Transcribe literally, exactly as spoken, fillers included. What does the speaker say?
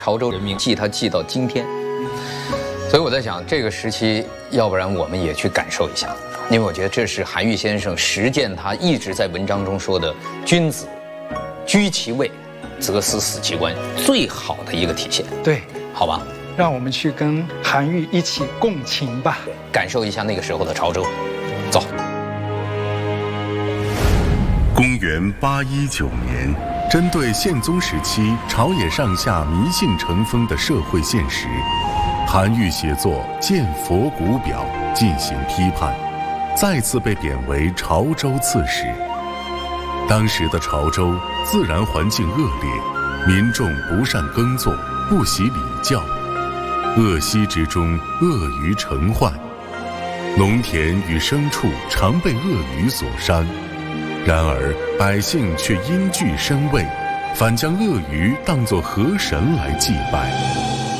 潮州人民记他记到今天。所以我在想，这个时期，要不然我们也去感受一下，因为我觉得这是韩愈先生实践他一直在文章中说的“君子居其位，则思死其官”最好的一个体现。 对， 好吧， 让我们去跟韩愈一起共情吧， 感受一下那个时候的潮州。走。 公元八一九年，针对宪宗时期朝野上下迷信成风的社会现实，韩愈写作《谏佛骨表》进行批判，再次被贬为潮州刺史。当时的潮州自然环境恶劣，民众不善耕作，不习礼教，恶习之中恶鱼成患，农田与牲畜常被恶鱼所伤。然而百姓却因惧生畏，反将鳄鱼当作河神来祭拜。